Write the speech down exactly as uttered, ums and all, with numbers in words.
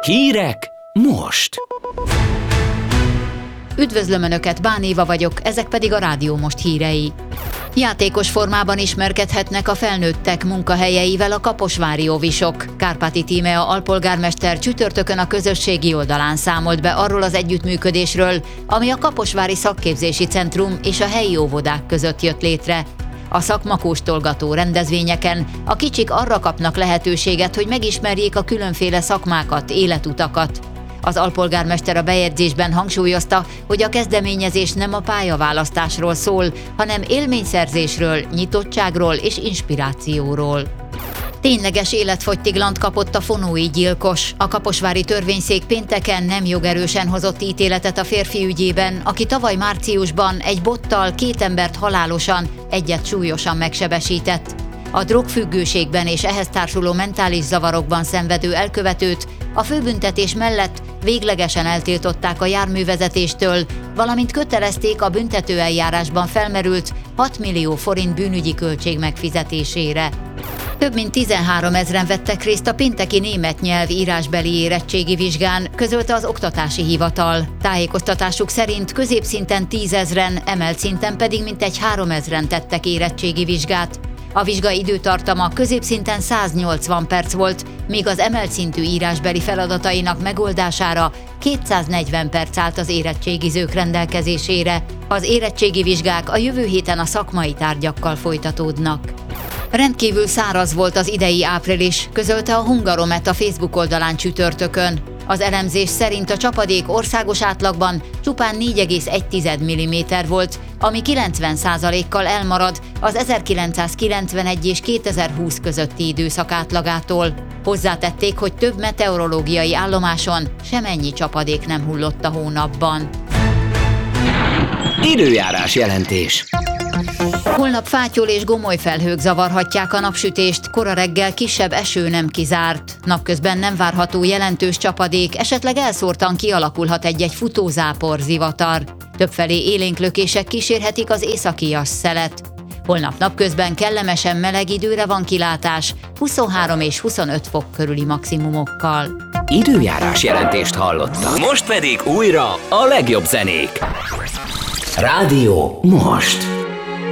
Hírek most! Üdvözlöm Önöket, Bán Éva vagyok, ezek pedig a Rádió Most hírei. Játékos formában ismerkedhetnek a felnőttek munkahelyeivel a kaposvári óvisok. Kárpáti Tímea alpolgármester csütörtökön a közösségi oldalán számolt be arról az együttműködésről, ami a Kaposvári Szakképzési Centrum és a helyi óvodák között jött létre. A szakmakóstolgató rendezvényeken a kicsik arra kapnak lehetőséget, hogy megismerjék a különféle szakmákat, életutakat. Az alpolgármester a bejegyzésben hangsúlyozta, hogy a kezdeményezés nem a pályaválasztásról szól, hanem élményszerzésről, nyitottságról és inspirációról. Tényleges életfogytiglant kapott a fonói gyilkos. A kaposvári törvényszék pénteken nem jogerősen hozott ítéletet a férfi ügyében, aki tavaly márciusban egy bottal két embert halálosan, egyet súlyosan megsebesített. A drogfüggőségben és ehhez társuló mentális zavarokban szenvedő elkövetőt a főbüntetés mellett véglegesen eltiltották a járművezetéstől, valamint kötelezték a büntetőeljárásban felmerült hat millió forint bűnügyi költség megfizetésére. Több mint tizenhárom ezren vettek részt a pénteki német nyelv írásbeli érettségi vizsgán, közölte az Oktatási Hivatal. Tájékoztatásuk szerint középszinten tízezren, emelt szinten pedig mintegy háromezren tettek érettségi vizsgát. A vizsga időtartama középszinten száznyolcvan perc volt, míg az emelt szintű írásbeli feladatainak megoldására kétszáznegyven perc állt az érettségizők rendelkezésére. Az érettségi vizsgák a jövő héten a szakmai tárgyakkal folytatódnak. Rendkívül száraz volt az idei április, közölte a Hungaromet a Facebook oldalán csütörtökön. Az elemzés szerint a csapadék országos átlagban csupán négy egész egy milliméter volt, ami kilencven százalékkal elmarad az ezerkilencszázkilencvenegy és kétezer-húsz közötti időszak átlagától. Hozzátették, hogy több meteorológiai állomáson semennyi csapadék nem hullott a hónapban. Időjárás jelentés. Holnap fátyol és gomoly felhők zavarhatják a napsütést, kora reggel kisebb eső nem kizárt. Napközben nem várható jelentős csapadék, esetleg elszórtan kialakulhat egy-egy futózápor, zivatar. Többfelé élénk lökések kísérhetik az északias szelet. Holnap napközben kellemesen meleg időre van kilátás, huszonhárom és huszonöt fok körüli maximumokkal. Időjárás jelentést hallottak. Most pedig újra a legjobb zenék. Rádió Most.